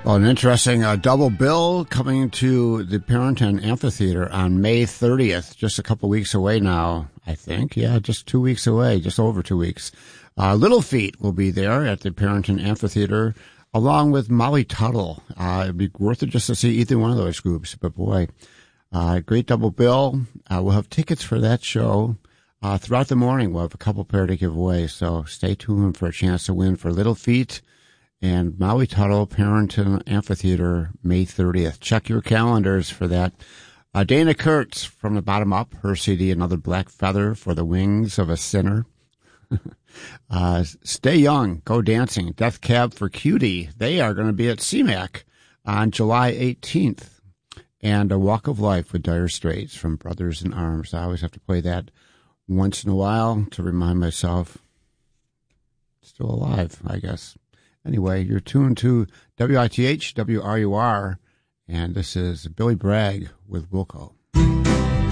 Well, an interesting double bill coming to the Parrington Amphitheater on May 30th, just a couple weeks away now, I think. Yeah, just 2 weeks away, just over 2 weeks. Little Feat will be there at the Parrington Amphitheater, along with Molly Tuttle. It'd be worth it just to see either one of those groups. But boy, great double bill. We'll have tickets for that show. Throughout the morning, we'll have a couple pair to give away, so stay tuned for a chance to win for Little Feat and Maui Tuttle, Parrington Amphitheater, May 30th. Check your calendars for that. Dana Kurtz, From the Bottom Up, her CD, Another Black Feather for the Wings of a Sinner. Stay Young, Go Dancing, Death Cab for Cutie. They are going to be at CMAC on July 18th. And A Walk of Life with Dire Straits from Brothers in Arms. I always have to play that once in a while to remind myself still alive, I guess. Anyway, you're tuned to WITH, WRUR, and this is Billy Bragg with Wilco.